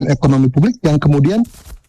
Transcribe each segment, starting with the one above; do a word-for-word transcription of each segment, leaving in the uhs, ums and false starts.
ekonomi publik yang kemudian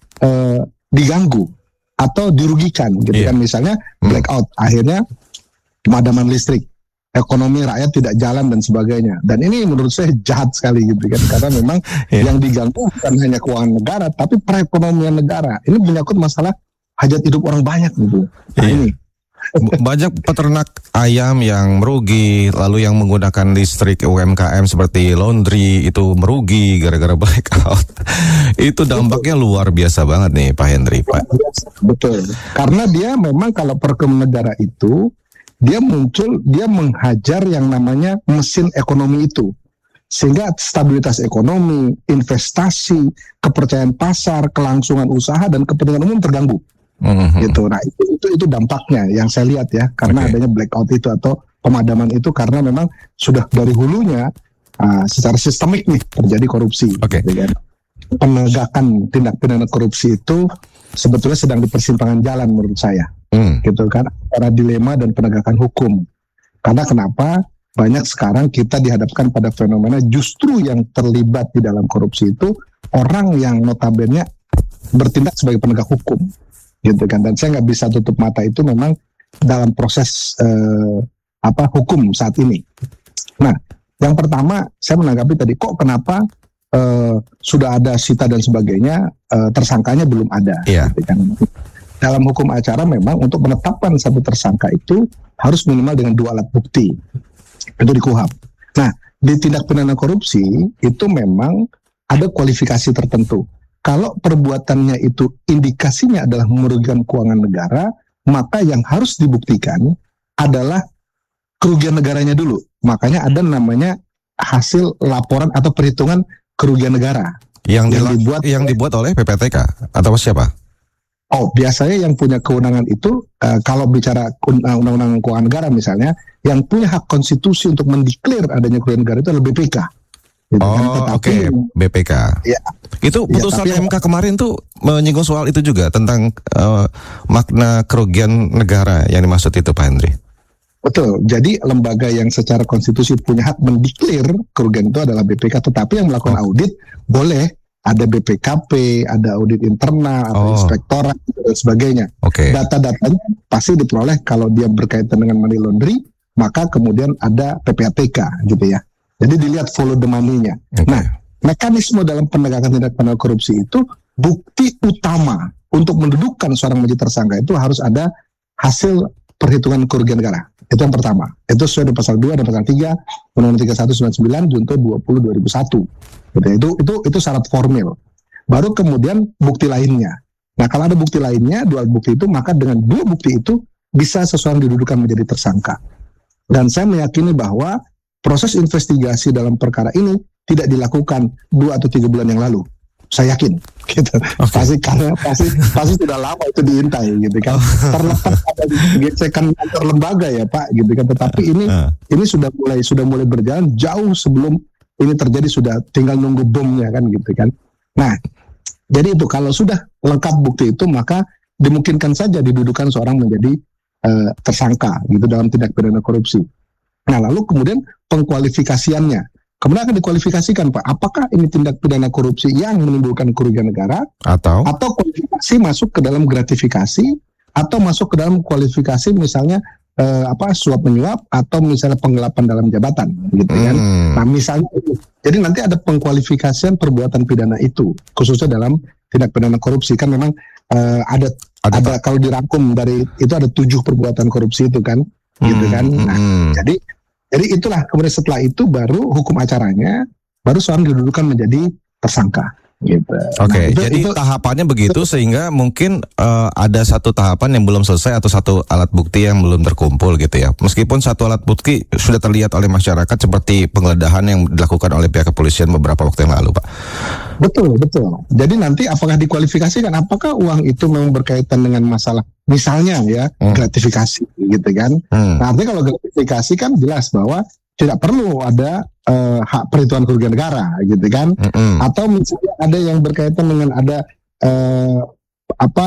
uh, diganggu atau dirugikan gitu yeah. kan, misalnya blackout, hmm. akhirnya pemadaman listrik, ekonomi rakyat tidak jalan dan sebagainya. Dan ini menurut saya jahat sekali gitu kan, karena memang yeah. yang diganggu bukan hanya keuangan negara tapi perekonomian negara. Ini menyangkut masalah hajat hidup orang banyak gitu. Nah yeah. ini banyak peternak ayam yang merugi, lalu yang menggunakan listrik U M K M seperti laundry itu merugi gara-gara blackout. Itu dampaknya luar biasa banget nih Pak Henry, Pak. Betul. Karena dia memang kalau perekonomian negara itu dia muncul, dia menghajar yang namanya mesin ekonomi itu. Sehingga stabilitas ekonomi, investasi, kepercayaan pasar, kelangsungan usaha dan kepentingan umum terganggu. Mm-hmm. Gitu. Nah itu, itu itu dampaknya yang saya lihat ya, karena okay. adanya blackout itu atau pemadaman itu karena memang sudah dari hulunya uh, secara sistemik nih terjadi korupsi. Okay. Gitu kan. Penegakan tindak pidana korupsi itu sebetulnya sedang di persimpangan jalan menurut saya, mm. gitu kan, antara dilema dan penegakan hukum. Karena kenapa banyak sekarang kita dihadapkan pada fenomena justru yang terlibat di dalam korupsi itu orang yang notabene bertindak sebagai penegak hukum. Gitu kan, dan saya nggak bisa tutup mata itu memang dalam proses eh, apa hukum saat ini. Nah, yang pertama saya menanggapi tadi kok kenapa eh, sudah ada sita dan sebagainya, eh, tersangkanya belum ada. Yeah. Gitu kan. Dalam hukum acara memang untuk menetapkan satu tersangka itu harus minimal dengan dua alat bukti, itu di Kuhap. Nah, di tindak pidana korupsi itu memang ada kualifikasi tertentu. Kalau perbuatannya itu indikasinya adalah merugikan keuangan negara, maka yang harus dibuktikan adalah kerugian negaranya dulu. Makanya ada namanya hasil laporan atau perhitungan kerugian negara yang, yang dibuat yang dibuat oleh P P T K atau siapa? Oh, biasanya yang punya kewenangan itu uh, kalau bicara undang-undang keuangan negara misalnya, yang punya hak konstitusi untuk mendeklar adanya kerugian negara itu adalah B P K. Gitu oh, kan. oke, okay. B P K. Ya. Itu putusan ya, M K kemarin tuh menyinggung soal itu juga tentang uh, makna kerugian negara yang dimaksud itu, Pak Henry. Betul. Jadi lembaga yang secara konstitusi punya hak mendeklar kerugian itu adalah B P K, tetapi yang melakukan oh. audit boleh ada B P K P, ada audit internal, atau oh. inspektorat dan sebagainya. Okay. Data-datanya pasti diperoleh kalau dia berkaitan dengan money laundry, maka kemudian ada P P A T K gitu ya. Jadi dilihat follow the money-nya. Okay. Nah, mekanisme dalam penegakan tindak pidana korupsi itu bukti utama untuk mendudukkan seorang menjadi tersangka itu harus ada hasil perhitungan kerugian negara. Itu yang pertama. Itu sesuai dengan pasal dua dan pasal tiga Undang-Undang tiga puluh satu sembilan puluh sembilan Junto dua puluh dua ribu satu. Gitu. Itu itu itu syarat formil. Baru kemudian bukti lainnya. Nah, kalau ada bukti lainnya, dua bukti itu, maka dengan dua bukti itu bisa seseorang didudukan menjadi tersangka. Dan saya meyakini bahwa proses investigasi dalam perkara ini tidak dilakukan dua atau tiga bulan yang lalu. Saya yakin, gitu. Okay. Pasti karena pasti pasti sudah lama itu diintai, gitu kan. Terlepas ada gesekan antar lembaga ya Pak, gitu kan. Tetapi ini uh. ini sudah mulai sudah mulai berjalan jauh sebelum ini terjadi, sudah tinggal nunggu bomnya kan, gitu kan. Nah, jadi itu kalau sudah lengkap bukti itu maka dimungkinkan saja didudukan seorang menjadi uh, tersangka, gitu dalam tindak pidana korupsi. Nah, lalu kemudian pengkualifikasiannya. Kemudian akan dikualifikasikan, Pak. Apakah ini tindak pidana korupsi yang menimbulkan kerugian negara? Atau? Atau kualifikasi masuk ke dalam gratifikasi? Atau masuk ke dalam kualifikasi misalnya eh, apa suap menyuap? Atau misalnya penggelapan dalam jabatan? Gitu kan. Hmm. Nah, misalnya itu. Jadi nanti ada pengkualifikasian perbuatan pidana itu. Khususnya dalam tindak pidana korupsi. Kan memang eh, ada, ada, ada kalau dirangkum dari itu ada tujuh perbuatan korupsi itu kan. Gitu kan. Nah, hmm. jadi jadi itulah kemudian setelah itu baru hukum acaranya baru seorang didudukan menjadi tersangka. Gitu. Oke, okay, nah, jadi itu, tahapannya begitu itu, sehingga mungkin uh, ada satu tahapan yang belum selesai atau satu alat bukti yang belum terkumpul gitu ya. Meskipun satu alat bukti sudah terlihat oleh masyarakat seperti penggeledahan yang dilakukan oleh pihak kepolisian beberapa waktu yang lalu, Pak. Betul, betul. Jadi nanti apakah dikualifikasikan apakah uang itu memang berkaitan dengan masalah misalnya ya hmm. gratifikasi gitu kan. Hmm. Nah, artinya kalau gratifikasi kan jelas bahwa tidak perlu ada uh, hak perhitungan kerugian negara gitu kan. Mm-hmm. Atau misalnya ada yang berkaitan dengan ada uh, apa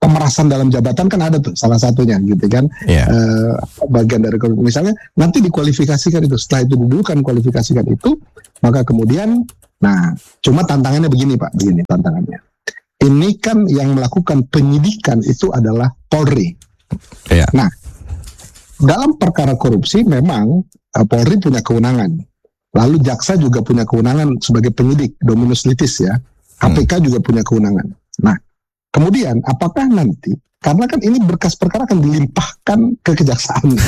pemerasan dalam jabatan kan ada tuh salah satunya gitu kan. Iya. Eh, bagian dari korupsi. Misalnya nanti dikualifikasikan itu, setelah itu didulukan kualifikasikan itu, maka kemudian, nah cuma tantangannya begini Pak, begini tantangannya. Ini kan yang melakukan penyidikan itu adalah Polri. Iya. Nah, dalam perkara korupsi memang uh, Polri punya kewenangan. Lalu jaksa juga punya kewenangan sebagai penyidik, dominus litis ya. K P K hmm. juga punya kewenangan. Nah, kemudian apakah nanti, karena kan ini berkas perkara akan dilimpahkan ke kejaksaan.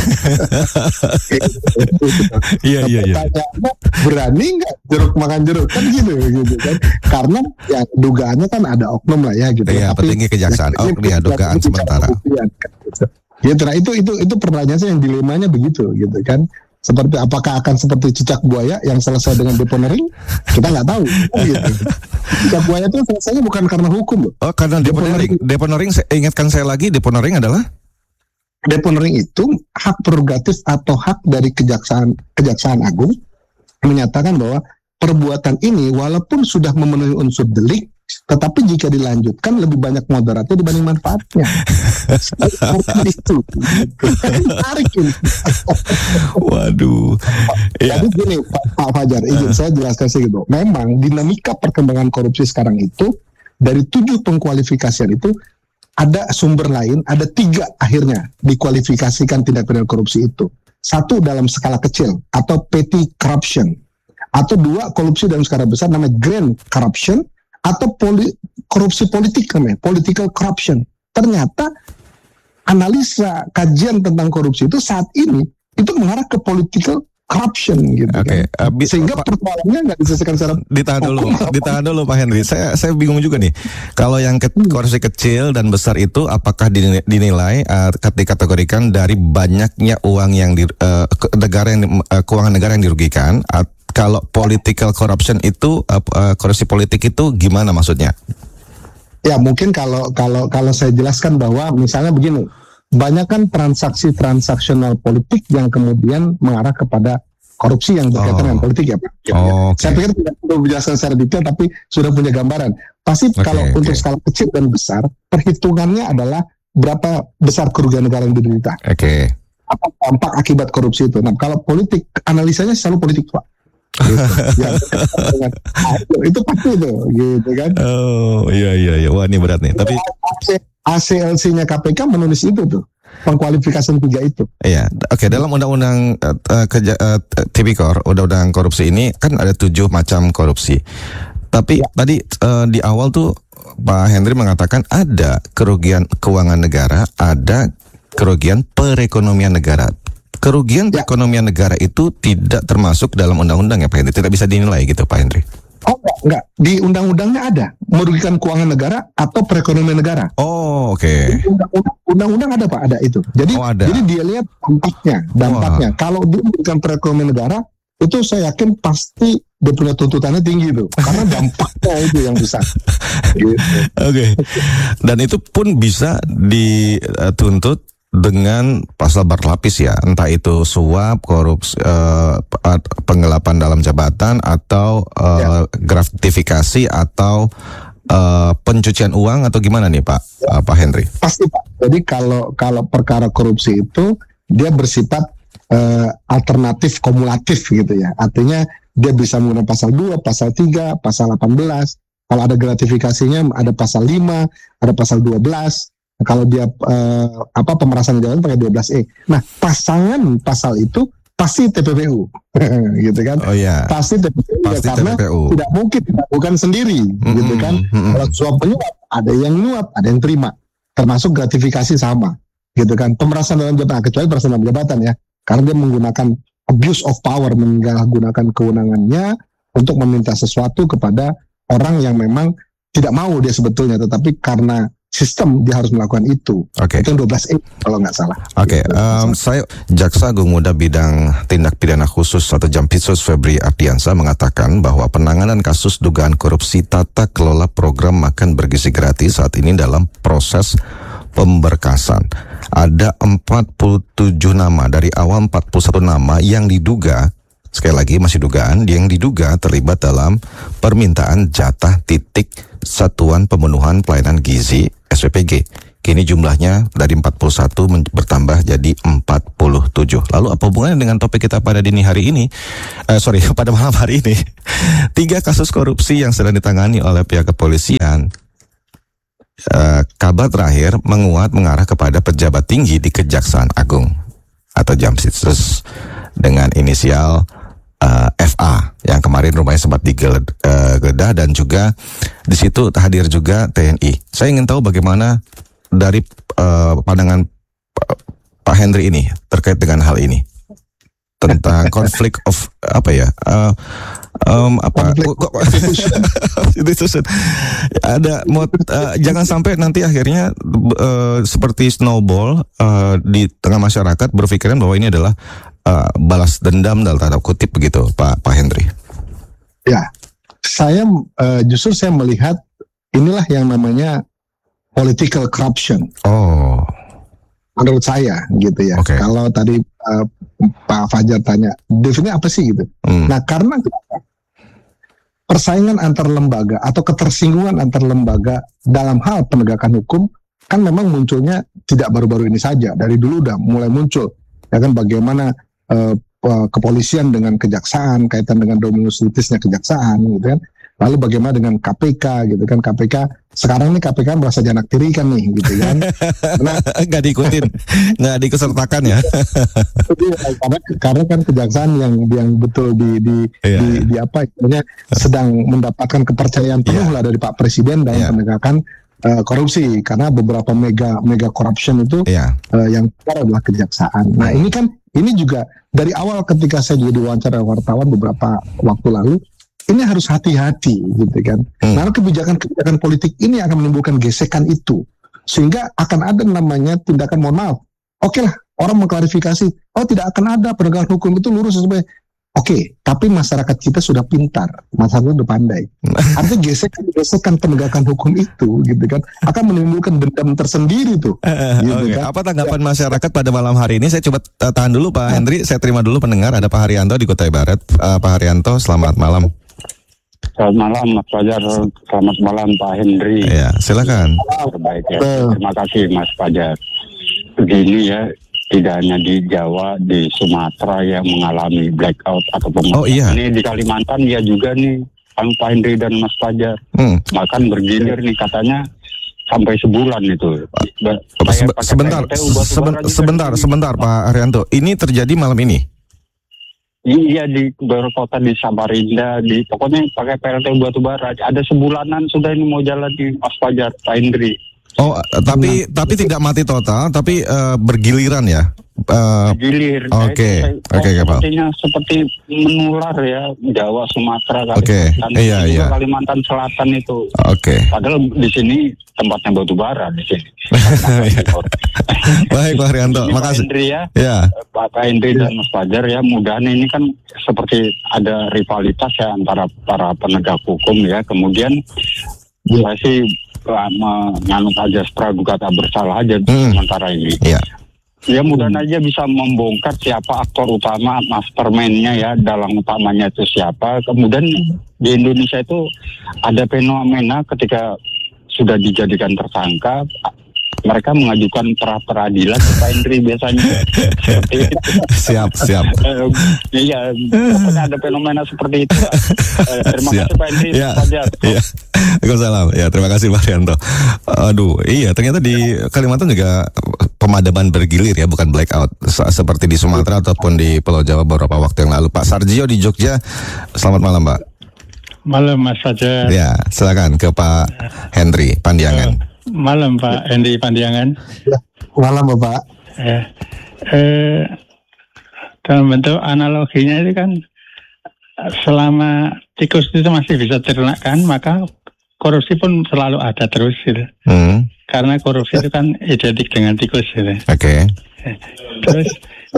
Iya iya iya. Pertanyaannya, berani nggak jeruk makan jeruk kan gitu, gitu kan? Karena ya dugaannya kan ada oknum lah ya gitu. Iya, petinggi kejaksaan. Oh, iya dugaan sementara. Kan, gitu. Gitu, nah itu itu itu pertanyaannya yang dilemanya begitu gitu kan. Seperti apakah akan seperti cicak buaya yang selesai dengan deponering? Kita nggak tahu. Gitu. Cicak buaya itu selesainya bukan karena hukum loh. Oh, karena deponering. Deponering, saya ingatkan saya lagi, deponering adalah? Deponering itu hak prerogatif atau hak dari kejaksaan kejaksaan agung menyatakan bahwa perbuatan ini walaupun sudah memenuhi unsur delik, tetapi jika dilanjutkan lebih banyak mudaratnya dibanding manfaatnya. Seperti itu. Menarik ini. Waduh. Jadi gini Pak, Pak Fajar, izin saya jelaskan sedikit. Memang dinamika perkembangan korupsi sekarang itu dari tujuh pengkualifikasian itu ada sumber lain, ada tiga akhirnya dikualifikasikan tindak pidana korupsi itu. Satu dalam skala kecil atau petty corruption, atau dua korupsi dalam skala besar namanya grand corruption, atau poli, korupsi politik namanya, political corruption. Ternyata analisa kajian tentang korupsi itu saat ini itu mengarah ke political corruption gitu okay. kan. Uh, Sehingga Pak, persoalannya nggak diselesaikan secara ditahan dulu, ditahan dulu Pak Henry. Saya saya bingung juga nih. Kalau yang ke, korupsi kecil dan besar itu apakah dinilai, dinilai uh, dikategorikan dari banyaknya uang yang di, uh, ke, negara yang uh, keuangan negara yang dirugikan? At, kalau political corruption itu uh, uh, korupsi politik itu gimana maksudnya? Ya mungkin kalau kalau kalau saya jelaskan bahwa misalnya begini, banyak kan transaksi transaksional politik yang kemudian mengarah kepada korupsi yang berkaitan oh. dengan politik ya Pak. Ya, oh, okay. Saya pikir tidak perlu menjelaskan secara detail, tapi sudah punya gambaran. Pasti okay, kalau okay. untuk skala kecil dan besar, perhitungannya adalah berapa besar kerugian negara yang diderita. Oke. Okay. Apa dampak akibat korupsi itu? Nah kalau politik, analisanya selalu politik Pak. Gitu. Ya, itu pasti itu, gitu kan? Oh iya iya iya, wah ini berat nih. Tapi A C L C-nya K P K menulis itu tuh, pengkualifikasi tiga itu. Iya, oke. Okay, dalam undang-undang uh, keja, uh, Tipikor, undang-undang korupsi ini kan ada tujuh macam korupsi. Tapi ya. tadi uh, di awal tuh Pak Henry mengatakan ada kerugian keuangan negara, ada kerugian perekonomian negara. Kerugian ya. perekonomian negara itu tidak termasuk dalam undang-undang ya Pak Henry, tidak bisa dinilai gitu Pak Henry. Oh enggak, enggak. Di undang-undangnya ada merugikan keuangan negara atau perekonomian negara. Oh oke. Okay. Undang-undang, undang-undang ada Pak, ada itu. Jadi oh, ada. jadi dia lihat dampaknya, dampaknya. Wah. Kalau dia merugikan perekonomian negara, itu saya yakin pasti dia punya tuntutannya tinggi tuh, karena dampaknya itu yang besar. Gitu. Oke. Okay. Dan itu pun bisa dituntut dengan pasal berlapis ya, entah itu suap, korupsi, uh, penggelapan dalam jabatan, atau uh, ya. gratifikasi, atau uh, pencucian uang, atau gimana nih Pak ya. uh, Pak Henry? Pasti Pak. Jadi kalau kalau perkara korupsi itu dia bersifat uh, alternatif kumulatif gitu ya. Artinya dia bisa menggunakan pasal dua, pasal tiga, pasal delapan belas. Kalau ada gratifikasinya ada pasal lima, ada pasal dua belas. Kalau dia eh, apa pemerasan jabatan pakai dua belas E. Nah, pasangan pasal itu pasti T P P U. Gitu kan? Oh iya. Pasti T P P U pasti ya, karena T P P U. Tidak mungkin bukan sendiri, mm-hmm, gitu kan? Mm-hmm. Kalau suap penyuap, ada yang nyuap, ada yang terima. Termasuk gratifikasi sama, gitu kan? Pemerasan dalam jabatan, kecuali pemerasan dalam jabatan ya. Karena dia menggunakan abuse of power, menggunakan kewenangannya untuk meminta sesuatu kepada orang yang memang tidak mau dia sebetulnya, tetapi karena sistem dia harus melakukan itu. Oke. Okay. Itu dua belas E kalau nggak salah. Oke. Okay. Um, saya Jaksa Agung Muda Bidang Tindak Pidana Khusus atau Jampitsus Febri Ardiansa mengatakan bahwa penanganan kasus dugaan korupsi tata kelola program makan bergizi gratis saat ini dalam proses pemberkasan. Ada empat puluh tujuh nama dari awal empat puluh satu nama yang diduga, sekali lagi masih dugaan, yang diduga terlibat dalam permintaan jatah titik Satuan Pemenuhan Pelayanan Gizi S P P G kini jumlahnya dari empat puluh satu men- bertambah jadi empat puluh tujuh. Lalu apa hubungannya dengan topik kita pada dini hari ini? Uh, sorry, pada malam hari ini. Tiga kasus korupsi yang sedang ditangani oleh pihak kepolisian. Uh, kabar terakhir menguat mengarah kepada pejabat tinggi di Kejaksaan Agung atau Jamsitsus dengan inisial Uh, F A yang kemarin rumahnya sempat digeledah, dan juga di situ hadir juga T N I. Saya ingin tahu bagaimana dari uh, pandangan uh, Pak Henry ini terkait dengan hal ini tentang konflik of apa ya uh, um, apa institution. Ada mau uh, jangan sampai nanti akhirnya uh, seperti snowball uh, di tengah masyarakat berpikiran bahwa ini adalah Uh, balas dendam dalam tanda kutip begitu, Pak Pak Henry. Ya, saya uh, justru saya melihat inilah yang namanya political corruption. Oh, menurut saya gitu ya. Okay. Kalau tadi uh, Pak Fajar tanya, definisinya apa sih gitu? Hmm. Nah, karena persaingan antar lembaga atau ketersinggungan antar lembaga dalam hal penegakan hukum kan memang munculnya tidak baru-baru ini saja. Dari dulu udah mulai muncul, ya kan, bagaimana Uh, kepolisian dengan kejaksaan, kaitan dengan dominus litisnya kejaksaan gitu kan. Lalu bagaimana dengan K P K gitu kan. K P K sekarang nih K P K merasa dianak tirikan nih gitu kan. Karena nggak diikutin, nggak diikutsertakan ya. karena, karena kan kejaksaan yang yang betul di di, yeah. di, di apa istilahnya sedang mendapatkan kepercayaan penuh yeah. lah dari Pak Presiden dalam yeah. penegakan Uh, korupsi, karena beberapa mega mega corruption itu yeah. uh, yang keluar adalah kejaksaan. Nah ini kan ini juga dari awal ketika saya juga diwawancara wartawan beberapa waktu lalu, ini harus hati-hati gitu kan. Hmm. Karena kebijakan-kebijakan politik ini akan menimbulkan gesekan itu, sehingga akan ada namanya tindakan mohon maaf. Oke lah, orang mengklarifikasi, oh tidak akan ada penegakan hukum itu lurus sesuai. Oke, tapi masyarakat kita sudah pintar, masyarakat sudah pandai. Artinya gesekan-gesekan penegakan hukum itu, gitu kan, akan menimbulkan dendam tersendiri tuh. Gitu okay. kan. Apa tanggapan masyarakat pada malam hari ini? Saya coba uh, tahan dulu Pak nah. Henry, saya terima dulu pendengar. Ada Pak Haryanto di Kutai Barat. Uh, Pak Haryanto, selamat malam. Selamat malam Mas Fajar, selamat malam Pak Henry. Ya, silakan. Terbaik ya. Terima kasih Mas Fajar. Begini ya. Tidak hanya di Jawa, di Sumatera yang mengalami blackout atau pemutusan. Oh iya. Ini di Kalimantan ya juga nih, Pak Henry dan Mas Fajar. Hmm. Bahkan bergilir nih katanya sampai sebulan itu. Sebe sebentar, seben sebentar, sebentar Pak Haryanto. Ini terjadi malam ini? Iya, di beberapa kota di Samarinda, di pokoknya pakai P L T batubara. Ada sebulanan sudah ini mau jalan di Mas Fajar, Pak Henry. Oh, tapi nah, tapi tidak mati total, tapi uh, bergiliran ya. Uh, Bergilir. Oke, oke, okay, Pak. Sepertinya seperti menular ya, Jawa, Sumatera, okay. Kalimantan, iya, iya. Kalimantan Selatan itu. Oke. Okay. Padahal di sini tempatnya batubara di sini. Baik Pak Haryanto, makasih. Pak Henry ya, ya. Pak Henry dan Mas Fajar ya, mudahan ini kan seperti ada rivalitas ya antara para penegak hukum ya. Kemudian ya. saya sih menganut aja praduga tak bersalah aja hmm. sementara ini. Yeah. Ya mudah aja bisa membongkar siapa aktor utama, mastermind-nya ya, dalang utamanya itu siapa. Kemudian di Indonesia itu ada fenomena ketika sudah dijadikan tersangka, mereka mengajukan pra peradilan ke Pak Henry biasanya. Siap, siap. Uh, iya, pokoknya ada fenomena seperti itu. Uh, terima siap. kasih Pak Henry. Ya, ya. Waalaikumsalam. Ya, terima kasih Pak Haryanto. Aduh, iya ternyata di Kalimantan juga pemadaman bergilir ya, bukan blackout seperti di Sumatera ataupun di Pulau Jawa beberapa waktu yang lalu. Pak Sarjio di Jogja, selamat malam Pak. Malam Mas Fajar. Ya, silakan ke Pak Henry Pandiangan. Malam Pak Henry Pandiangan. Ya, malam Bapak. Eh, eh, dalam bentuk analoginya itu kan, selama tikus itu masih bisa ternakkan, maka korupsi pun selalu ada terus gitu. Hmm. Karena korupsi itu kan identik dengan tikus gitu. Oke. Okay. Terus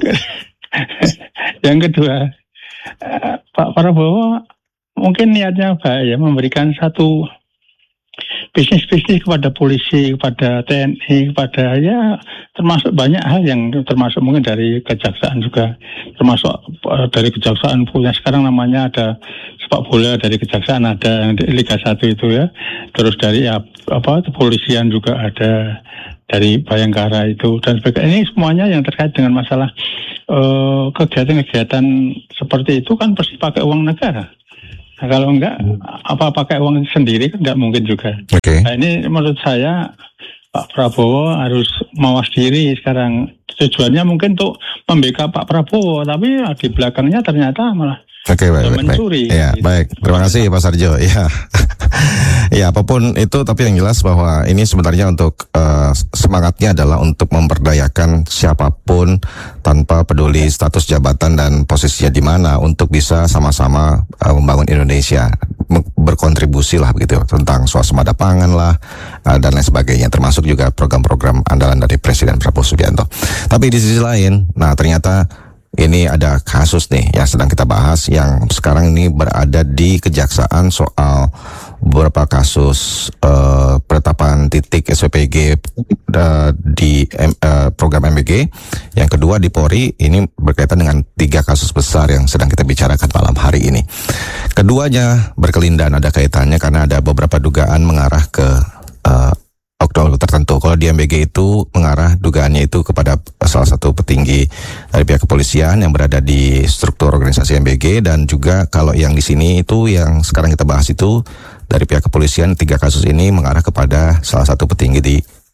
yang kedua, eh, Pak Prabowo mungkin niatnya baik ya, memberikan satu bisnis-bisnis kepada polisi, kepada T N I, kepada ya termasuk banyak hal yang termasuk mungkin dari kejaksaan juga, termasuk uh, dari kejaksaan punya sekarang namanya ada sepak bola dari kejaksaan, ada Liga satu itu ya, terus dari ya, apa kepolisian juga ada, dari Bayangkara itu dan sebagainya. Ini semuanya yang terkait dengan masalah uh, kegiatan-kegiatan seperti itu kan pasti pakai uang negara. Nah, kalau enggak, apa pakai uang sendiri kan enggak mungkin juga. Oke. Nah, ini menurut saya Pak Prabowo harus mawas diri sekarang. Tujuannya mungkin untuk membackup Pak Prabowo, tapi di belakangnya ternyata malah Oke, baik, baik, mencuri. baik. Ya, gitu. baik. Terima kasih Pak Sarjo. Ya. Ya, apapun itu, tapi yang jelas bahwa ini sebenarnya untuk uh, semangatnya adalah untuk memberdayakan siapapun tanpa peduli status jabatan dan posisinya di mana untuk bisa sama-sama uh, membangun Indonesia, berkontribusi lah begitu tentang swasembada pangan lah uh, dan lain sebagainya, termasuk juga program-program andalan dari Presiden Prabowo Subianto. Tapi di sisi lain, nah ternyata ini ada kasus nih yang sedang kita bahas yang sekarang ini berada di kejaksaan soal beberapa kasus uh, penetapan titik S P P G uh, di uh, program M B G. Yang kedua di Polri, ini berkaitan dengan tiga kasus besar yang sedang kita bicarakan malam hari ini. Keduanya berkelindan, ada kaitannya karena ada beberapa dugaan mengarah ke uh, oknum tertentu. Kalau di M B G itu mengarah dugaannya itu kepada salah satu petinggi dari pihak kepolisian yang berada di struktur organisasi M B G, dan juga kalau yang di sini itu yang sekarang kita bahas itu dari pihak kepolisian, tiga kasus ini mengarah kepada salah satu petinggi di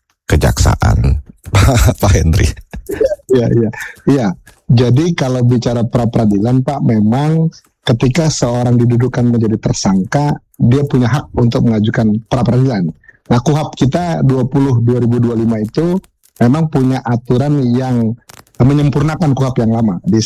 kejaksaan. Pak Henry. Iya, iya, iya. Jadi kalau bicara pra peradilan, Pak, memang ketika seorang didudukan menjadi tersangka, dia punya hak untuk mengajukan pra peradilan. Nah, K U H P kita dua puluh dua ribu dua puluh lima itu memang punya aturan yang menyempurnakan K U H P yang lama di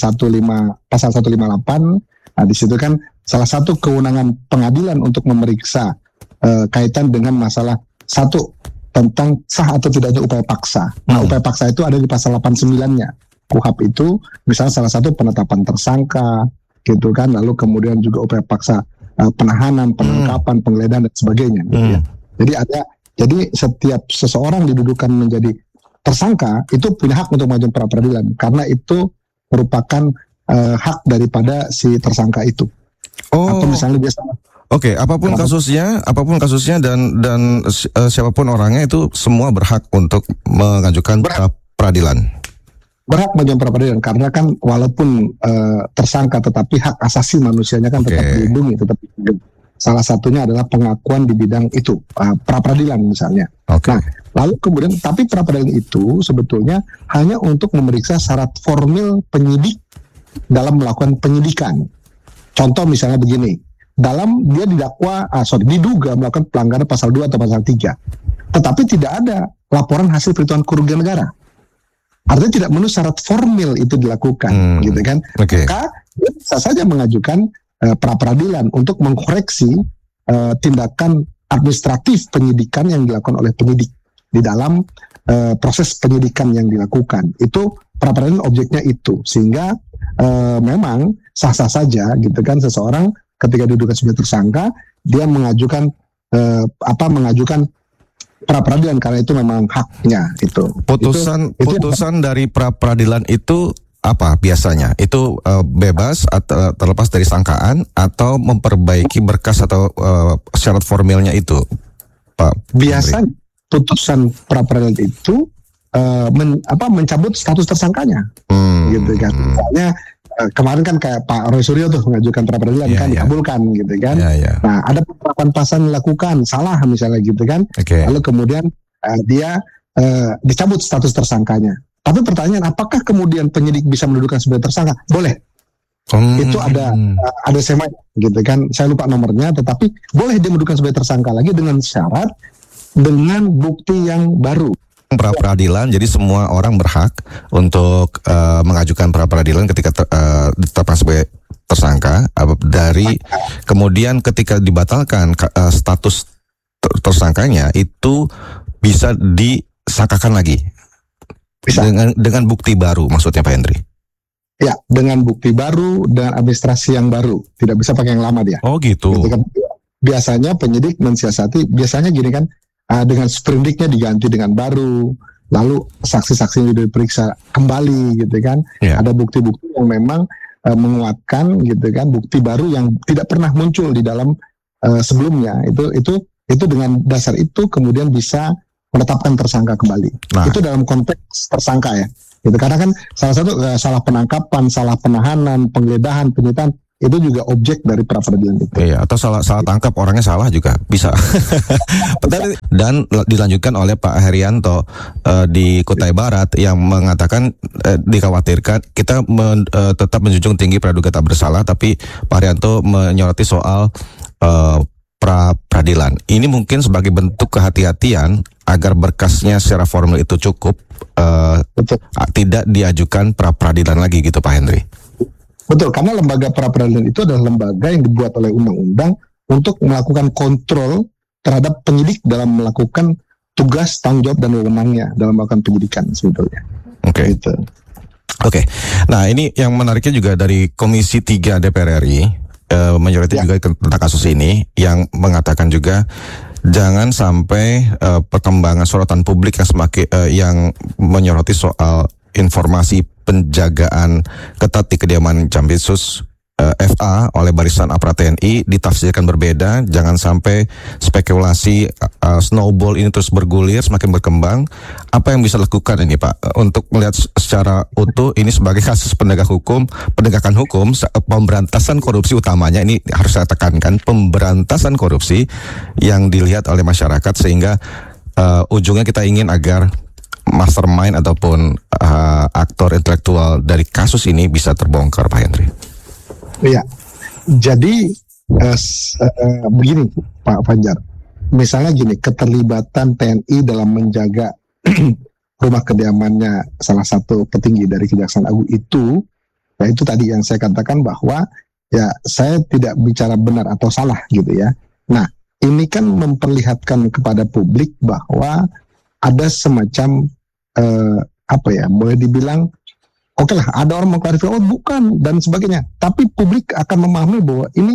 pasal seratus lima puluh delapan. Nah, di situ kan salah satu kewenangan pengadilan untuk memeriksa uh, kaitan dengan masalah satu tentang sah atau tidaknya upaya paksa. Nah, upaya paksa itu ada di pasal delapan puluh sembilan-nya K U H P itu, misalnya salah satu penetapan tersangka, gitu kan, lalu kemudian juga upaya paksa uh, penahanan, penangkapan, hmm. penggeledahan dan sebagainya. Gitu hmm. ya. Jadi ada, jadi setiap seseorang didudukan menjadi tersangka itu punya hak untuk mengajukan pra peradilan karena itu merupakan uh, hak daripada si tersangka itu. Oh. Atau misalnya biasa. Oke, okay, apapun Kenapa? kasusnya, apapun kasusnya dan dan uh, siapapun orangnya itu semua berhak untuk mengajukan pra peradilan. Berhak mengajukan pra peradilan karena kan walaupun uh, tersangka tetapi hak asasi manusianya kan okay. tetap dilindungi, tetap dilindungi. Salah satunya adalah pengakuan di bidang itu, uh, pra peradilan misalnya. Okay. Nah, lalu kemudian tapi pra peradilan itu sebetulnya hanya untuk memeriksa syarat formil penyidik dalam melakukan penyidikan. Contoh misalnya begini, dalam dia didakwa, ah, sorry, diduga melakukan pelanggaran pasal dua atau pasal tiga, tetapi tidak ada laporan hasil perhitungan kerugian negara. Artinya tidak memenuhi syarat formil itu dilakukan, hmm. gitu kan? Okay. Maka dia bisa saja mengajukan uh, pra peradilan untuk mengkoreksi uh, tindakan administratif penyidikan yang dilakukan oleh penyidik di dalam uh, proses penyidikan yang dilakukan. Itu pra peradilan objeknya itu, sehingga uh, memang sah-sah saja, gitu kan, seseorang ketika diduga sebagai tersangka dia mengajukan uh, apa mengajukan pra peradilan karena itu memang haknya itu. Putusan itu, putusan itu, dari pra peradilan itu apa biasanya? Itu uh, bebas atau terlepas dari sangkaan atau memperbaiki berkas atau uh, syarat formilnya itu, Pak? Biasanya putusan pra peradilan itu uh, men, apa mencabut status tersangkanya, hmm. gitu kan. Misalnya uh, kemarin kan kayak Pak Roy Suryo tuh mengajukan pra peradilan yeah, kan yeah. dikabulkan, gitu kan. Yeah, yeah. Nah, ada penerapan pasal dilakukan salah misalnya, gitu kan. Okay. Lalu kemudian uh, dia uh, dicabut status tersangkanya. Tapi pertanyaan, apakah kemudian penyidik bisa mendudukan sebagai tersangka? Boleh. Hmm. Itu ada uh, ada sema, gitu kan. Saya lupa nomornya, tetapi boleh dia mendudukan sebagai tersangka lagi dengan syarat dengan bukti yang baru. Pra peradilan, jadi semua orang berhak untuk uh, mengajukan pra peradilan ketika ter, uh, ditetapkan sebagai tersangka. Uh, dari kemudian ketika dibatalkan uh, status ter- tersangkanya itu bisa disangkakan lagi. Bisa. Dengan dengan bukti baru, maksudnya Pak Henry? Ya, dengan bukti baru dan administrasi yang baru, tidak bisa pakai yang lama dia. Oh gitu. gitu kan. Biasanya penyidik mensiasati, biasanya gini kan, uh, dengan sprindiknya diganti dengan baru, lalu saksi-saksi yang diperiksa kembali, gitu kan. Ya. Ada bukti-bukti yang memang uh, menguatkan, gitu kan, bukti baru yang tidak pernah muncul di dalam uh, sebelumnya. Itu itu itu dengan dasar itu kemudian bisa menetapkan tersangka kembali. Nah. Itu dalam konteks tersangka ya. Gitu. Karena kan salah satu uh, salah penangkapan, salah penahanan, penggeledahan, penyitaan itu juga objek dari pra peradilan itu. Iya, atau salah salah tangkap orangnya salah juga bisa. dan, dan dilanjutkan oleh Pak Herianto uh, di Kutai Barat yang mengatakan uh, dikhawatirkan kita men, uh, tetap menjunjung tinggi praduga tak bersalah, tapi Pak Herianto menyoroti soal uh, pra peradilan. Ini mungkin sebagai bentuk kehati-hatian agar berkasnya secara formal itu cukup, uh, tidak diajukan pra peradilan lagi gitu Pak Henry. Betul, karena lembaga pra peradilan itu adalah lembaga yang dibuat oleh undang-undang untuk melakukan kontrol terhadap penyidik dalam melakukan tugas, tanggung jawab dan wewenangnya dalam melakukan penyidikan sebetulnya. Oke. Okay. Gitu. Oke. Okay. Nah, ini yang menariknya juga dari Komisi tiga D P R R I eh, menyoroti ya. juga tentang kasus ini yang mengatakan juga jangan sampai eh, perkembangan sorotan publik yang semakin eh, yang menyoroti soal informasi penjagaan ketat di kediaman Jampitsus uh, F A oleh barisan aparat T N I ditafsirkan berbeda. Jangan sampai spekulasi uh, snowball ini terus bergulir, semakin berkembang. Apa yang bisa dilakukan ini Pak untuk melihat secara utuh ini sebagai kasus penegak hukum, penegakan hukum, pemberantasan korupsi utamanya, ini harus saya tekankan, pemberantasan korupsi yang dilihat oleh masyarakat, sehingga uh, ujungnya kita ingin agar mastermind ataupun uh, aktor intelektual dari kasus ini bisa terbongkar, Pak Henry. Iya, jadi uh, uh, begini Pak Fajar, misalnya gini, keterlibatan T N I dalam menjaga rumah kediamannya salah satu petinggi dari Kejaksaan Agung itu, ya itu tadi yang saya katakan bahwa ya saya tidak bicara benar atau salah gitu ya. Nah, ini kan memperlihatkan kepada publik bahwa ada semacam Uh, apa ya, boleh dibilang oke okay lah, ada orang mengklarifikasi oh bukan dan sebagainya, tapi publik akan memahami bahwa ini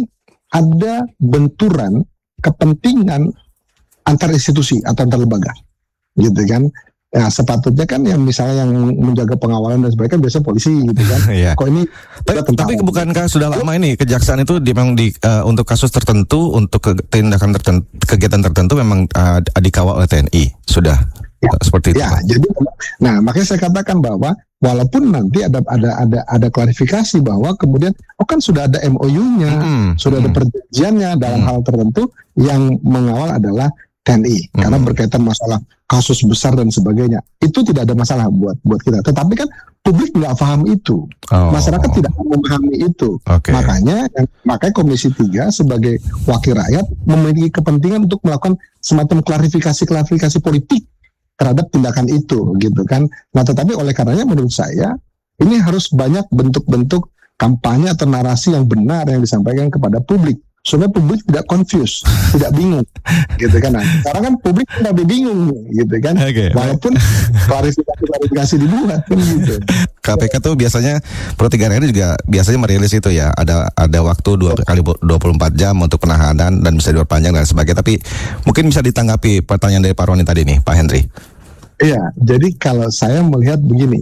ada benturan kepentingan antar institusi atau antar lembaga gitu kan. Ya sepatutnya kan yang misalnya yang menjaga pengawalan dan sebagainya biasa polisi gitu kan. yeah. Kok ini tapi, tapi bukankah sudah lama ini kejaksaan itu memang di uh, untuk kasus tertentu, untuk ke, tindakan tertentu, kegiatan tertentu memang uh, dikawal oleh T N I sudah ya, uh, seperti itu. Ya, jadi nah makanya saya katakan bahwa walaupun nanti ada ada ada ada klarifikasi bahwa kemudian oh kan sudah ada M O U-nya, hmm, sudah hmm. ada perjanjiannya dalam hmm. hal tertentu yang mengawal adalah T N I hmm. karena berkaitan masalah kasus besar dan sebagainya, itu tidak ada masalah buat buat kita. Tetapi kan publik nggak paham itu, oh. masyarakat tidak memahami itu. Okay. Makanya makanya Komisi tiga sebagai wakil rakyat memiliki kepentingan untuk melakukan semacam klarifikasi-klarifikasi politik terhadap tindakan itu, gitu kan. Nah, tetapi oleh karenanya menurut saya ini harus banyak bentuk-bentuk kampanye atau narasi yang benar yang disampaikan kepada publik, supaya publik tidak confused, tidak bingung, gitu kan. Nah, sekarang kan publik tidak bingung, gitu kan. Okay. Walaupun klarifikasi-klarifikasi dibuat, kan gitu. K P K tuh biasanya Pro tiga R I juga biasanya merilis itu ya, ada ada waktu dua kali dua puluh empat jam untuk penahanan dan bisa diperpanjang dan sebagainya. Tapi mungkin bisa ditanggapi pertanyaan dari Pak Roni tadi nih, Pak Henry. Iya, jadi kalau saya melihat begini,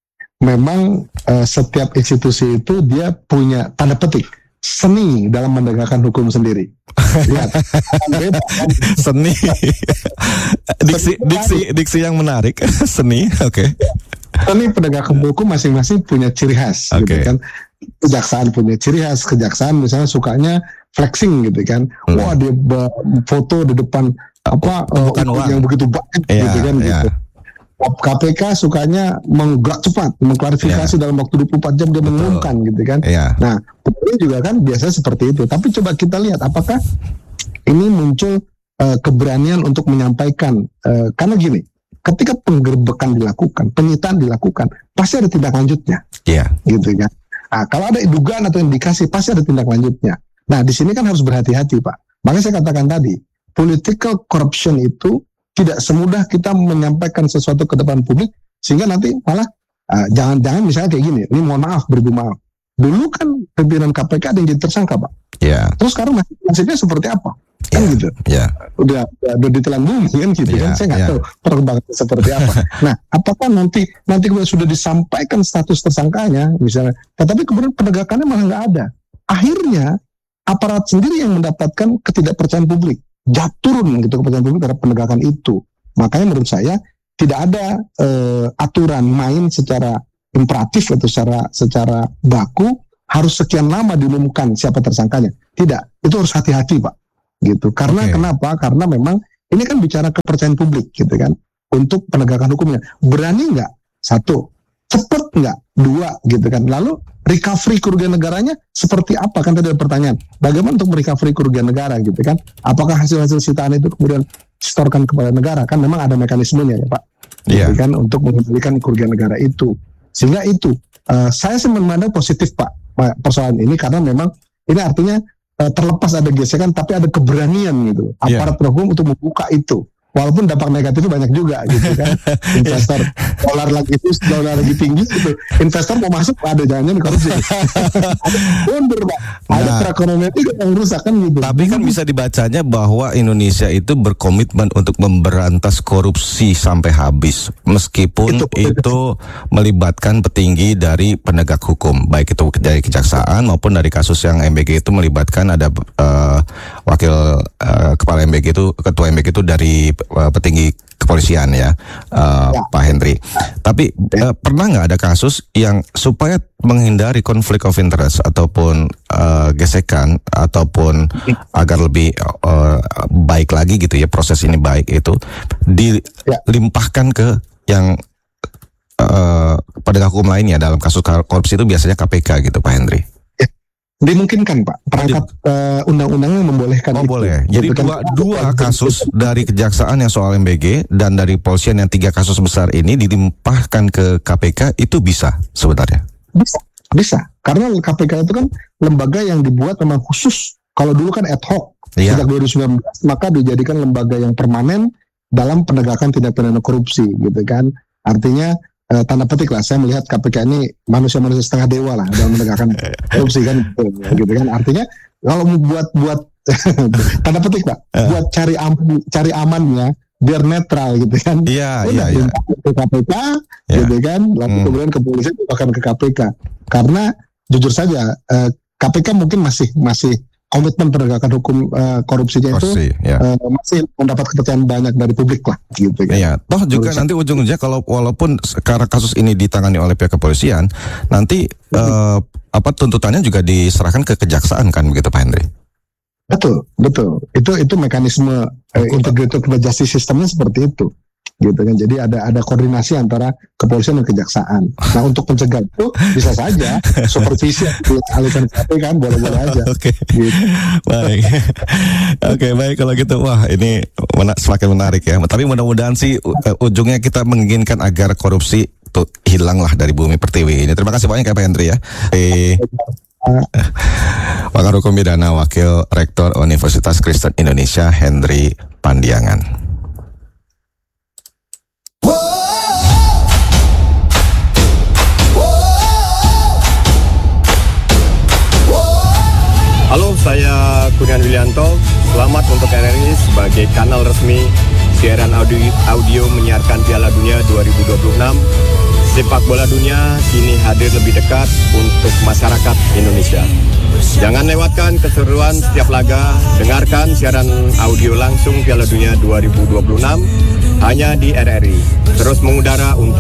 memang uh, setiap institusi itu dia punya tanda petik seni dalam menegakkan hukum sendiri. Lihat, seni, diksi, diksi, diksi yang menarik, seni, oke. Okay. Seni penegakan hukum masing-masing punya ciri khas, okay. gitu kan. Kejaksaan punya ciri khas, kejaksaan misalnya sukanya flexing, gitu kan. Hmm. Wah dia foto di depan apa uh, yang begitu banyak, yeah, gitu kan. Yeah. Gitu. K P K sukanya menggerak cepat, mengklarifikasi yeah. dalam waktu dua puluh empat jam dia mengumumkan, gitu kan. Yeah. Nah, ini juga kan biasanya seperti itu. Tapi coba kita lihat apakah ini muncul uh, keberanian untuk menyampaikan. Uh, karena gini, ketika penggerbekan dilakukan, penyitaan dilakukan, pasti ada tindak lanjutnya. Iya. Yeah. Gitu kan. Nah, kalau ada dugaan atau indikasi, pasti ada tindak lanjutnya. Nah, di sini kan harus berhati-hati, Pak. Makanya saya katakan tadi, political corruption itu tidak semudah kita menyampaikan sesuatu ke depan publik sehingga nanti malah uh, jangan-jangan misalnya kayak gini, ini mohon maaf, beribu maaf. Dulu kan pimpinan K P K ada yang jadi tersangka, Pak. Iya. Yeah. Terus sekarang nasibnya seperti apa? Kan yeah. gitu. Iya. Yeah. Udah udah ditelan bumi kan gitu yeah. kan. Saya nggak yeah. tahu perkembangannya seperti apa. Nah, apakah nanti nanti sudah disampaikan status tersangkanya misalnya, tetapi kemudian penegakannya malah nggak ada. Akhirnya aparat sendiri yang mendapatkan ketidakpercayaan publik. Jatuh turun gitu kepercayaan publik terhadap penegakan itu. Makanya menurut saya tidak ada uh, aturan main secara imperatif atau secara secara baku harus sekian lama diumumkan siapa tersangkanya. Tidak, itu harus hati-hati Pak. Gitu. Karena okay. Kenapa? Karena memang ini kan bicara kepercayaan publik gitu kan. Untuk penegakan hukumnya. Berani nggak? Satu. Cepet nggak? Dua gitu kan. Lalu recovery kerugian negaranya seperti apa? Kan tadi ada pertanyaan. Bagaimana untuk recovery kerugian negara gitu kan? Apakah hasil-hasil sitaan itu kemudian setorkan kepada negara? Kan memang ada mekanismenya ya Pak. Iya. Gitu kan? Untuk mengembalikan kerugian negara itu. Sehingga itu. Uh, saya sih memandang positif Pak persoalan ini karena memang ini artinya uh, terlepas ada gesekan tapi ada keberanian gitu. Aparat yeah. hukum untuk membuka itu. Walaupun dampak negatifnya banyak juga gitu kan. Investor dolar lagi itu dolar lagi tinggi gitu. Investor mau masuk ada jangan korupsi. Mundur Pak. Ada Nah. perekonomian itu yang rusak kan gitu. Tapi kan bisa dibacanya bahwa Indonesia itu berkomitmen untuk memberantas korupsi sampai habis, meskipun Itu- itu, itu melibatkan petinggi dari penegak hukum, baik itu dari kejaksaan maupun dari kasus yang M B G itu melibatkan ada eh, wakil eh, kepala M B G itu, ketua M B G itu dari eh, petinggi kepolisian ya, eh, Ya. Pak Henry. Tapi eh, pernah nggak ada kasus yang supaya menghindari konflik of interest ataupun eh, gesekan ataupun agar lebih eh, baik lagi gitu ya, proses ini baik itu dilimpahkan ke yang eh, penegak hukum lainnya dalam kasus korupsi itu biasanya K P K gitu Pak Henry. Dimungkinkan Pak. Perangkat uh, undang-undangnya membolehkan Oh itu. boleh. Jadi Gitu kan. dua, dua kasus dari kejaksaan yang soal M B G dan dari polisian yang tiga kasus besar ini dilimpahkan ke K P K itu bisa sebenarnya. Bisa, bisa. Karena K P K itu kan lembaga yang dibuat memang khusus. Kalau dulu kan ad hoc. Iya. Sejak dua ribu sembilan belas maka dijadikan lembaga yang permanen dalam penegakan tindak pidana korupsi gitu kan. Artinya eh, tanda petik lah saya melihat K P K ini manusia-manusia setengah dewa lah dalam menegakkan korupsi kan gitu, gitu kan. Artinya kalau mau buat buat tanda petik Pak, buat cari aman, cari amannya biar netral gitu kan. Iya, Udah, iya, iya. ke K P K Ya. gitu kan, lalu Hmm. kemudian kepolisian bahkan ke K P K. Karena jujur saja eh, K P K mungkin masih masih komitmen penegakan hukum eh, korupsinya itu Korupsi, ya. eh, masih mendapat kepercayaan banyak dari publik lah gitu kan. Iya, toh juga Menurut nanti ujung-ujungnya kalau walaupun sekarang kasus ini ditangani oleh pihak kepolisian, nanti eh, apa tuntutannya juga diserahkan ke kejaksaan kan begitu Pak Henry? Betul, betul. Itu itu mekanisme eh, integrated justice systemnya seperti itu. Gitu kan. Jadi ada ada koordinasi antara kepolisian dan kejaksaan. Nah, untuk mencegah itu bisa saja supervisi dialihkan ke K P K kan boleh-boleh aja. Oke, Gitu. baik. Oke, baik kalau gitu. Wah, ini mena- semakin menarik ya. Tapi mudah-mudahan sih u- uh, ujungnya kita menginginkan agar korupsi tuh hilanglah dari bumi pertiwi ini. Terima kasih banyak ya Pak Henry ya. Eh, Pakar Hukum Pidana Wakil Rektor Universitas Kristen Indonesia Henry Pandiangan. Halo, saya Kurnian Wilianto. Selamat untuk R R I sebagai kanal resmi siaran audio, audio menyiarkan Piala Dunia dua ribu dua puluh enam. Sepak bola dunia kini hadir lebih dekat untuk masyarakat Indonesia. Jangan lewatkan keseruan setiap laga. Dengarkan siaran audio langsung Piala Dunia dua ribu dua puluh enam hanya di R R I. Terus mengudara untuk